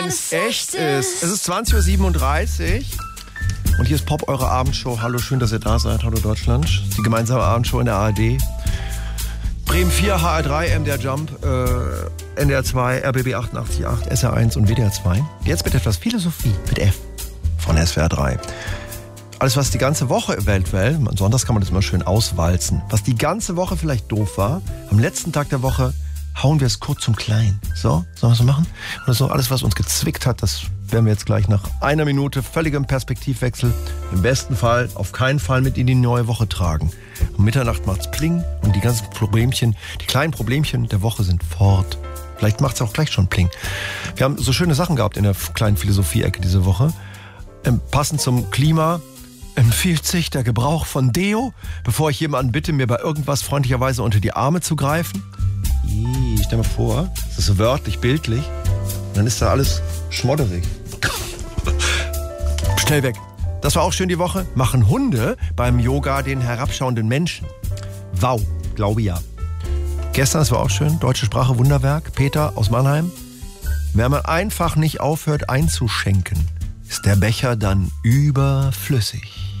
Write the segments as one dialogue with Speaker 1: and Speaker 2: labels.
Speaker 1: Es echt ist. Es ist 20.37 Uhr. Und hier ist Pop, eure Abendshow. Hallo, schön, dass ihr da seid. Hallo Deutschland. Die gemeinsame Abendshow in der ARD. Bremen 4, HR3, MDR Jump, NDR 2, RBB 88.8, SR1 und WDR 2. Jetzt mit etwas Philosophie mit F von SWR 3. Alles, was die ganze Woche eventuell, sonntags kann man das immer schön auswalzen, was die ganze Woche vielleicht doof war, am letzten Tag der Woche hauen wir es kurz zum Klein. So, sollen wir es so machen? Oder so, alles, was uns gezwickt hat, das werden wir jetzt gleich nach einer Minute völligem Perspektivwechsel im besten Fall auf keinen Fall mit in die neue Woche tragen. Um Mitternacht macht's Pling und die ganzen Problemchen, die kleinen Problemchen der Woche sind fort. Vielleicht macht's auch gleich schon Pling. Wir haben so schöne Sachen gehabt in der kleinen Philosophie-Ecke diese Woche. Passend zum Klima empfiehlt sich der Gebrauch von Deo, bevor ich jemanden bitte, mir bei irgendwas freundlicherweise unter die Arme zu greifen. Stell mir vor, das ist so wörtlich, bildlich. Und dann ist da alles schmodderig. Schnell weg. Das war auch schön die Woche. Machen Hunde beim Yoga den herabschauenden Menschen? Wow, glaube ja. Gestern, das war auch schön, deutsche Sprache Wunderwerk. Peter aus Mannheim. Wenn man einfach nicht aufhört einzuschenken, ist der Becher dann überflüssig.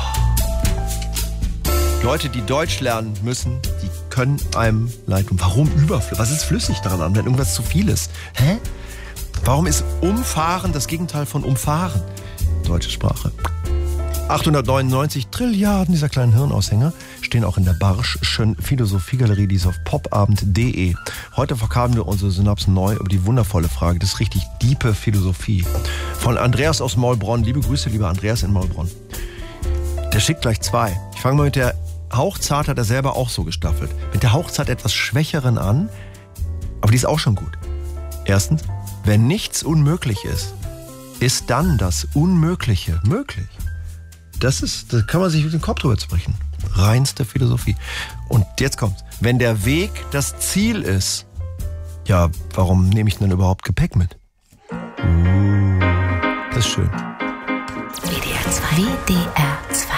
Speaker 1: Oh. Leute, die Deutsch lernen müssen, die können einem leid tun. Warum überflüssig? Was ist flüssig daran, wenn irgendwas zu viel ist? Hä? Warum ist umfahren das Gegenteil von umfahren? Deutsche Sprache. 899 Trilliarden dieser kleinen Hirnaushänger stehen auch in der Barsch'schen Philosophiegalerie, die ist auf popabend.de. Heute verkamen wir unsere Synapsen neu über die wundervolle Frage des richtig diepe Philosophie. Von Andreas aus Maulbronn. Liebe Grüße, lieber Andreas in Maulbronn. Der schickt gleich zwei. Ich fange mal mit der Hauchzart, hat er selber auch so gestaffelt. Mit der Hauchzart etwas Schwächeren an, aber die ist auch schon gut. Erstens, wenn nichts unmöglich ist, ist dann das Unmögliche möglich. Da kann man sich mit dem Kopf drüber zerbrechen. Reinste Philosophie. Und jetzt kommt's. Wenn der Weg das Ziel ist, ja, warum nehme ich denn überhaupt Gepäck mit? Das ist schön.
Speaker 2: WDR 2. WDR 2.